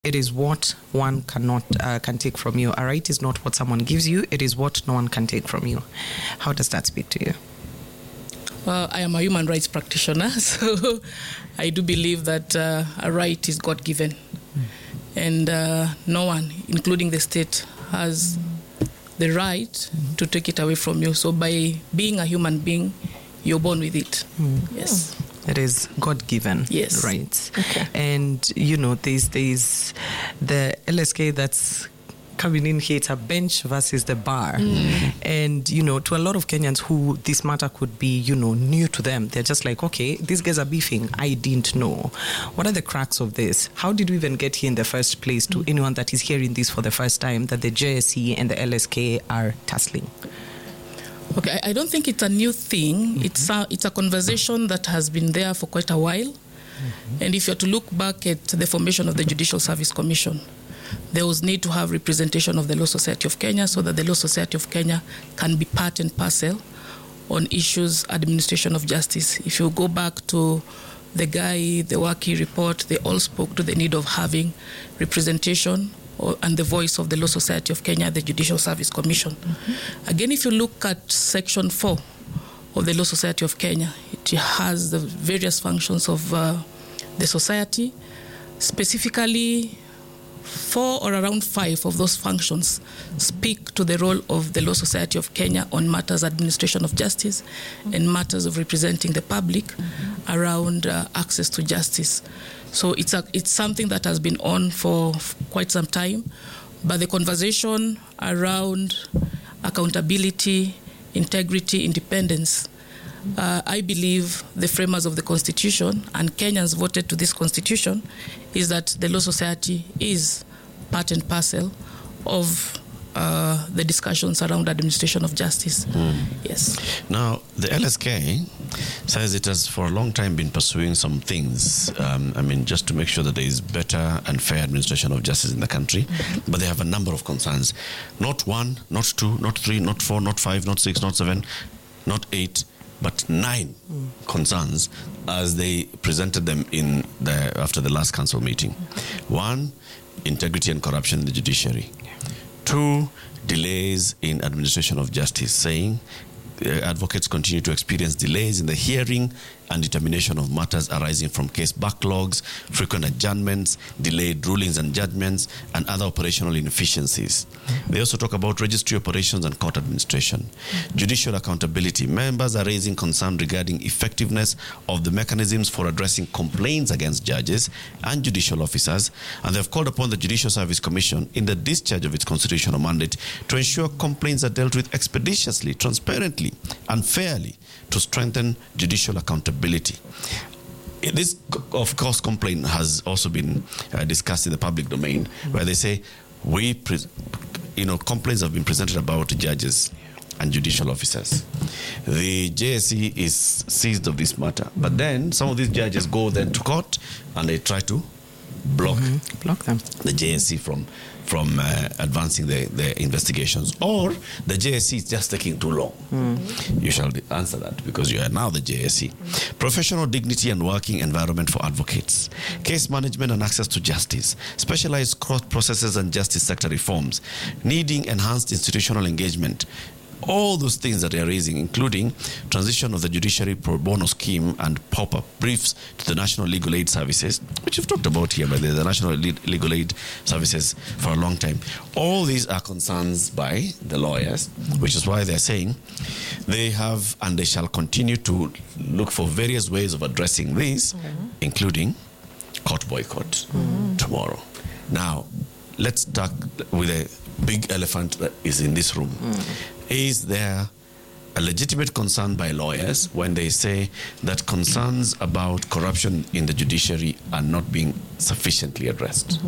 It is what one can take from you. A right is not what someone gives you. It is what no one can take from you. How does that speak to you? Well, I am a human rights practitioner, so I do believe that a right is God-given. And no one, including the state, has the right to take it away from you. So by being a human being, you're born with it. Yes. It is God-given rights. Okay. And, you know, there's the LSK that's coming in here, it's a bench versus the bar. And, you know, to a lot of Kenyans who this matter could be, you know, new to them, they're just like, okay, these guys are beefing. I didn't know. What are the cracks of this? How did we even get here in the first place, to anyone that is hearing this for the first time, that the JSE and the LSK are tussling? Okay, I don't think it's a new thing. It's a conversation that has been there for quite a while. And if you're to look back at the formation of the Judicial Service Commission, there was need to have representation of the Law Society of Kenya so that the Law Society of Kenya can be part and parcel on issues administration of justice. If you go back to the Waki report, they all spoke to the need of having representation and the voice of the Law Society of Kenya, the Judicial Service Commission. Again, if you look at Section 4 of the Law Society of Kenya, it has the various functions of the society. Specifically, 4 or around 5 of those functions speak to the role of the Law Society of Kenya on matters administration of justice and matters of representing the public around access to justice. So it's something that has been on for quite some time, but the conversation around accountability, integrity, independence, I believe the framers of the Constitution and Kenyans voted to this Constitution is that the Law Society is part and parcel of the discussions around administration of justice. Yes. Now, the LSK says it has for a long time been pursuing some things, just to make sure that there is better and fair administration of justice in the country. But they have a number of concerns. Not 1, not 2, not 3, not 4, not 5, not 6, not 7, not 8, but 9 concerns as they presented them after the last council meeting. 1, integrity and corruption in the judiciary. 2, delays in administration of justice, saying advocates continue to experience delays in the hearing and determination of matters arising from case backlogs, frequent adjournments, delayed rulings and judgments, and other operational inefficiencies. They also talk about registry operations and court administration. Judicial accountability. Members are raising concern regarding effectiveness of the mechanisms for addressing complaints against judges and judicial officers, and they have called upon the Judicial Service Commission in the discharge of its constitutional mandate to ensure complaints are dealt with expeditiously, transparently, and fairly to strengthen judicial accountability. This, of course, complaint has also been discussed in the public domain, where they say complaints have been presented about judges and judicial officers. The JSE is seized of this matter, but then some of these judges go then to court and they try to block them, the JSE from advancing the investigations, or the JSE is just taking too long. You shall answer that because you are now the JSE. Professional dignity and working environment for advocates, case management and access to justice, specialized court processes and justice sector reforms, needing enhanced institutional engagement. All those things that they are raising, including transition of the judiciary pro bono scheme and pop-up briefs to the National Legal Aid Services, which you've talked about here, but the National Legal Aid Services for a long time. All these are concerns by the lawyers, which is why they're saying they have and they shall continue to look for various ways of addressing this, including court boycott tomorrow. Now, let's start with a big elephant that is in this room. Is there a legitimate concern by lawyers when they say that concerns about corruption in the judiciary are not being sufficiently addressed?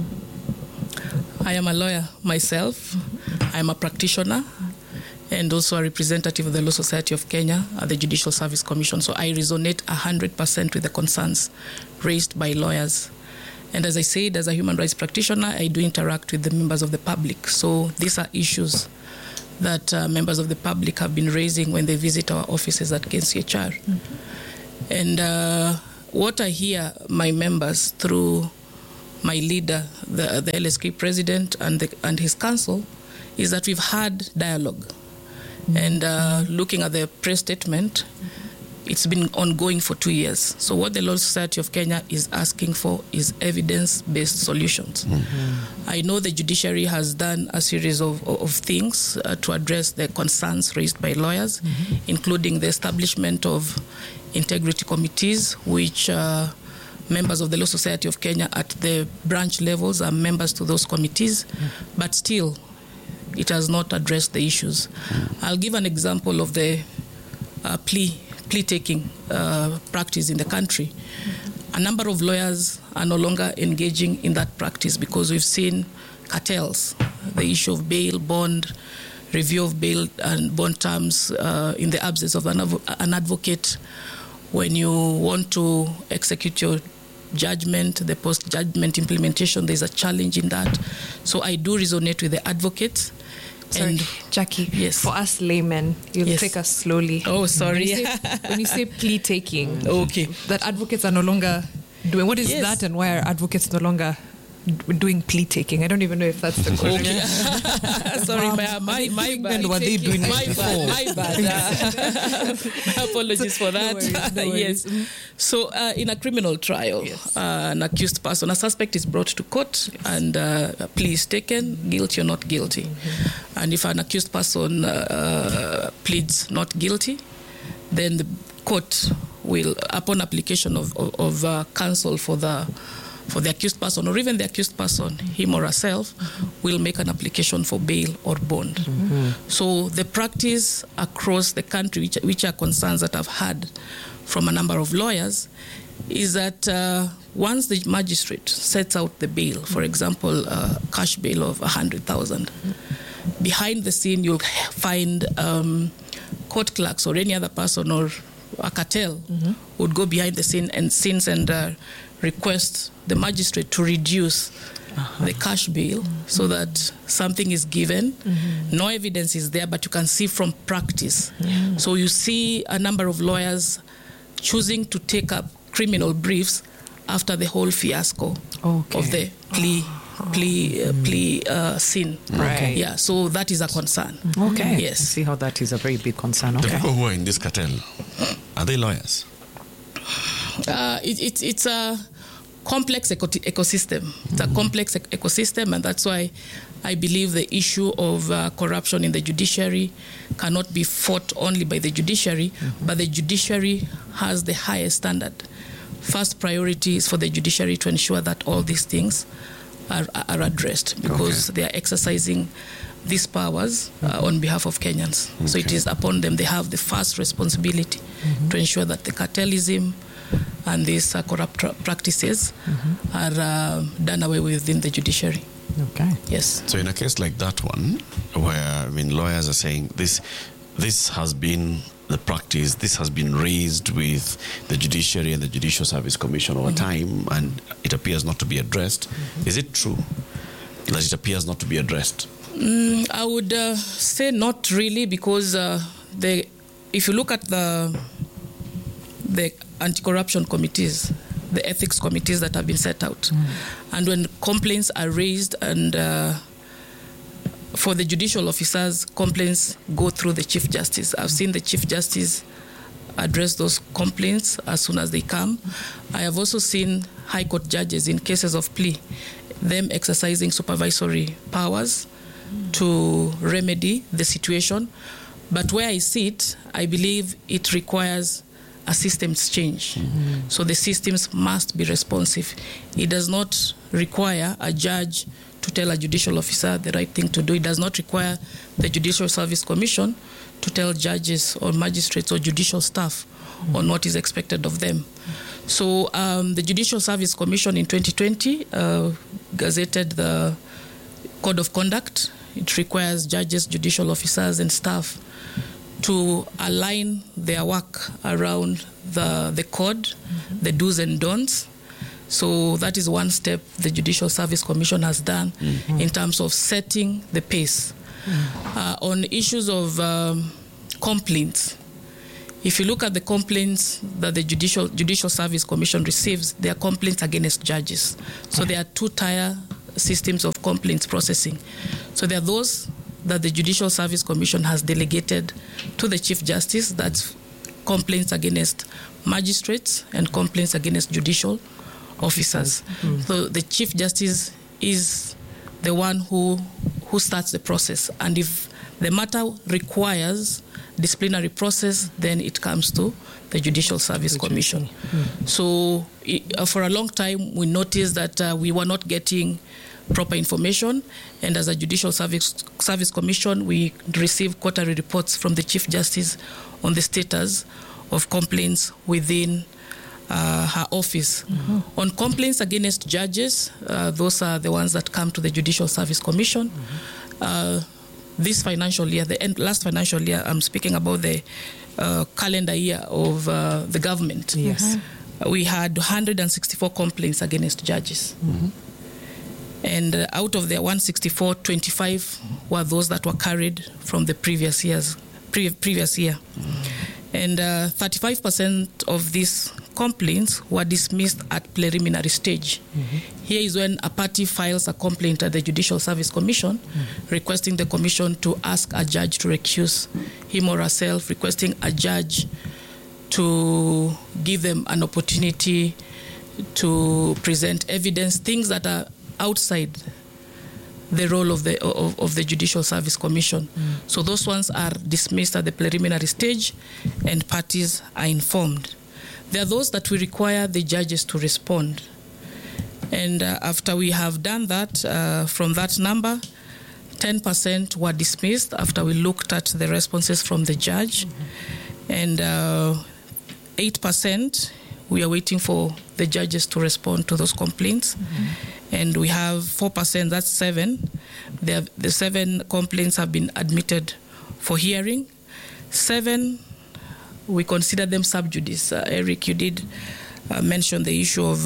I am a lawyer myself. I am a practitioner and also a representative of the Law Society of Kenya at the Judicial Service Commission. So I resonate 100% with the concerns raised by lawyers. And as I said, as a human rights practitioner, I do interact with the members of the public. So these are issues that members of the public have been raising when they visit our offices at KNCHR. And what I hear my members through my leader, the LSK president, and his council, is that we've had dialogue. And looking at the press statement, it's been ongoing for 2 years. So what the Law Society of Kenya is asking for is evidence-based solutions. I know the judiciary has done a series of things to address the concerns raised by lawyers, including the establishment of integrity committees, which members of the Law Society of Kenya at the branch levels are members to those committees, but still it has not addressed the issues. I'll give an example of the plea-taking practice in the country. A number of lawyers are no longer engaging in that practice because we've seen cartels, the issue of bail, bond, review of bail and bond terms in the absence of an advocate. When you want to execute your judgment, the post-judgment implementation, there's a challenge in that. So I do resonate with the advocates. Sorry, Jackie. Yes. For us laymen, you'll take us slowly. Oh, sorry. When you say plea taking, okay, that advocates are no longer doing. What is that, and why are advocates no longer doing plea taking? I don't even know if that's the question. Okay. Sorry, my bad. Were they doing my it before? bad. My apologies for that. No worries. Yes. So in a criminal trial, an accused person, a suspect is brought to court and a plea is taken, guilty or not guilty. And if an accused person pleads not guilty, then the court will, upon application of counsel for the accused person, or even the accused person, him or herself, will make an application for bail or bond. So the practice across the country, which are concerns that I've had from a number of lawyers, is that once the magistrate sets out the bail, for example, cash bail of 100,000, behind the scene you'll find court clerks or any other person or a cartel would go behind the scene and request the magistrate to reduce the cash bail so that something is given. No evidence is there, but you can see from practice. So you see a number of lawyers choosing to take up criminal briefs after the whole fiasco of the plea scene. Right. Yeah, so that is a concern. Okay. Yes. I see how that is a very big concern. The Okay. people who are in this cartel, are they lawyers? It's a complex ecosystem. It's a complex ecosystem, and that's why I believe the issue of corruption in the judiciary cannot be fought only by the judiciary, but the judiciary has the highest standard. First priority is for the judiciary to ensure that all these things are addressed, because they are exercising these powers on behalf of Kenyans. So it is upon them. They have the first responsibility to ensure that the cartelism and these corrupt practices are done away within the judiciary. Okay. Yes. So in a case like that one, where lawyers are saying this has been the practice, this has been raised with the judiciary and the Judicial Service Commission over time, and it appears not to be addressed. Is it true that it appears not to be addressed? I would say not really, because if you look at the anti-corruption committees, the ethics committees that have been set out, and when complaints are raised, and for the judicial officers, complaints go through the Chief Justice. I've seen the Chief Justice address those complaints as soon as they come. I have also seen High Court judges in cases of plea, them exercising supervisory powers to remedy the situation. But where I sit, I believe it requires a systems change. So the systems must be responsive. It does not require a judge to tell a judicial officer the right thing to do. It does not require the Judicial Service Commission to tell judges or magistrates or judicial staff on what is expected of them. So the Judicial Service Commission in 2020 gazetted the Code of Conduct. It requires judges, judicial officers, and staff to align their work around the code, the do's and don'ts. So that is one step the Judicial Service Commission has done in terms of setting the pace. On issues of complaints, If you look at the complaints that the Judicial Service Commission receives, they are complaints against judges. So there are two-tier systems of complaints processing. So there are those that the Judicial Service Commission has delegated to the Chief Justice. That's complaints against magistrates and complaints against judicial officers. So the Chief Justice is the one who starts the process. And if the matter requires disciplinary process, then it comes to the Judicial Service Commission. So for a long time, we noticed that we were not getting proper information, and as a Judicial Service Commission, we receive quarterly reports from the Chief Justice on the status of complaints within her office. On complaints against judges, those are the ones that come to the Judicial Service Commission. This financial year, last financial year, I'm speaking about the calendar year of the government. Yes. We had 164 complaints against judges. And out of the 164, 25 were those that were carried from the previous year. And 35% of these complaints were dismissed at preliminary stage. Here is when a party files a complaint at the Judicial Service Commission, requesting the commission to ask a judge to recuse him or herself, requesting a judge to give them an opportunity to present evidence, things that are outside the role of the Judicial Service Commission. So those ones are dismissed at the preliminary stage and parties are informed. There are those that we require the judges to respond. And after we have done that, from that number, 10% were dismissed after we looked at the responses from the judge. And 8%, we are waiting for the judges to respond to those complaints. And we have 4%, that's 7. The 7 complaints have been admitted for hearing. 7, we consider them sub judice. Eric, you did mention the issue of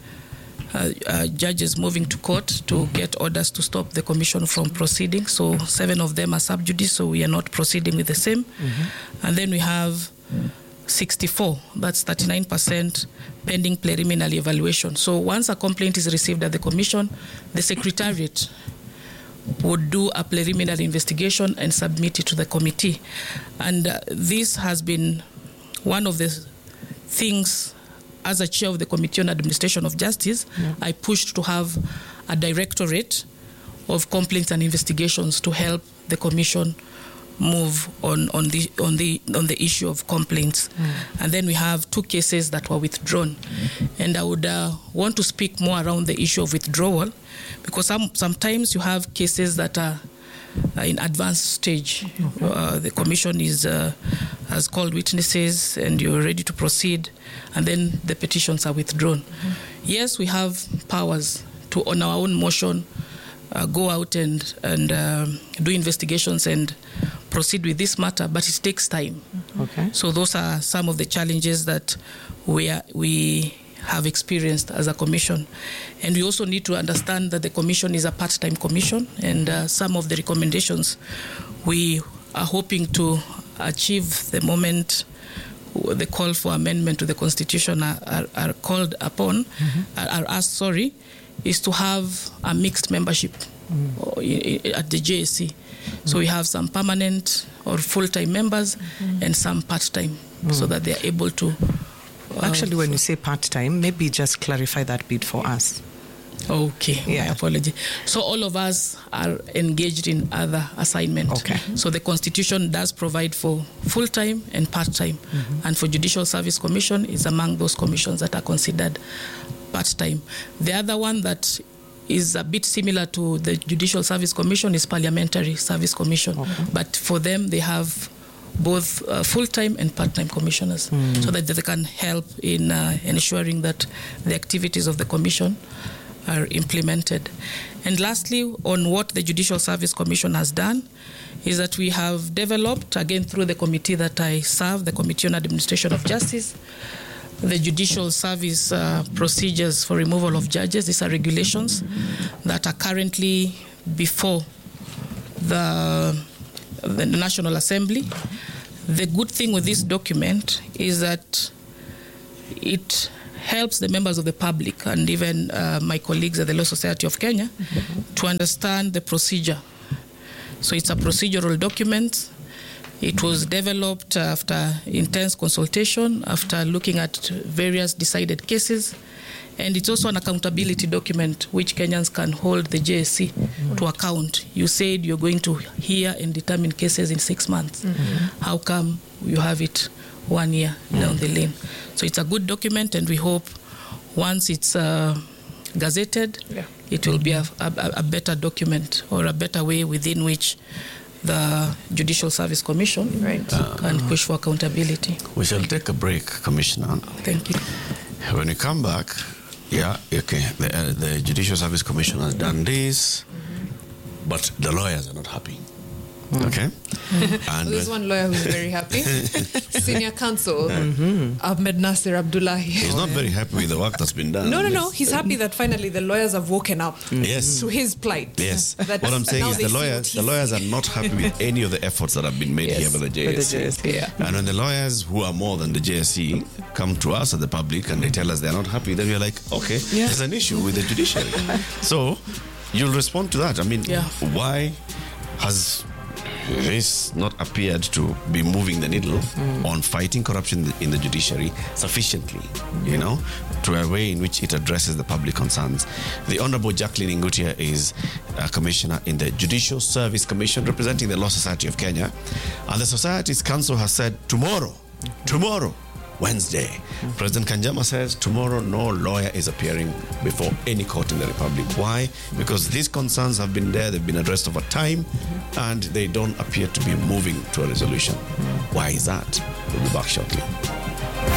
judges moving to court to get orders to stop the commission from proceeding. So 7 of them are sub judice, so we are not proceeding with the same. And then we have 64, that's 39%, pending preliminary evaluation. So once a complaint is received at the commission, the Secretariat would do a preliminary investigation and submit it to the committee. And this has been one of the things, as a chair of the Committee on Administration of Justice, I pushed to have a directorate of complaints and investigations to help the commission move on the issue of complaints. And then we have 2 cases that were withdrawn. And I would want to speak more around the issue of withdrawal, because sometimes you have cases that are in advanced stage. The commission has called witnesses and you're ready to proceed, and then the petitions are withdrawn. Yes, we have powers to, on our own motion, go out and do investigations and proceed with this matter, but it takes time. So those are some of the challenges that we have experienced as a commission. And we also need to understand that the commission is a part-time commission, and some of the recommendations we are hoping to achieve the moment the call for amendment to the Constitution are called upon, are asked, is to have a mixed membership at the JSC. So we have some permanent or full-time members and some part-time, so that they are able to... Actually, when you say part-time, maybe just clarify that bit for us. Okay, my apology. So all of us are engaged in other assignments. So the Constitution does provide for full-time and part-time. And for Judicial Service Commission is among those commissions that are considered part-time. The other one that is a bit similar to the Judicial Service Commission is Parliamentary Service Commission. But for them, they have both full-time and part-time commissioners, so that they can help in ensuring that the activities of the commission are implemented. And lastly, on what the Judicial Service Commission has done, is that we have developed, again through the committee that I serve, the Committee on Administration of Justice, the Judicial Service procedures for removal of judges. These are regulations that are currently before the National Assembly. The good thing with this document is that it helps the members of the public and even my colleagues at the Law Society of Kenya to understand the procedure. So it's a procedural document. It was developed after intense consultation, after looking at various decided cases. And it's also an accountability document which Kenyans can hold the JSC to account. You said you're going to hear and determine cases in 6 months. How come you have it 1 year down the lane? So it's a good document, and we hope once it's gazetted, it will be a better document or a better way within which the Judicial Service Commission can push for accountability. We shall take a break, Commissioner. Thank you. When we come back, the Judicial Service Commission has done this, but the lawyers are not happy. Okay? And there's one lawyer who's very happy. Senior counsel, Ahmed Nasir Abdullahi. He's not very happy with the work that's been done. No. He's happy that finally the lawyers have woken up to his plight. Yes. What I'm saying is the lawyers are not happy with any of the efforts that have been made here by the JSC. And when the lawyers who are more than the JSC come to us at the public and they tell us they're not happy, then we're like, okay, there's an issue with the judiciary. So you'll respond to that. I mean, why has this not appeared to be moving the needle on fighting corruption in the judiciary sufficiently, to a way in which it addresses the public concerns? The Honorable Jacqueline Ngutia is a commissioner in the Judicial Service Commission representing the Law Society of Kenya. And the Society's Council has said tomorrow, Wednesday, President Kanjama says tomorrow no lawyer is appearing before any court in the Republic. Why? Because these concerns have been there, they've been addressed over time, and they don't appear to be moving to a resolution. Why is that? We'll be back shortly.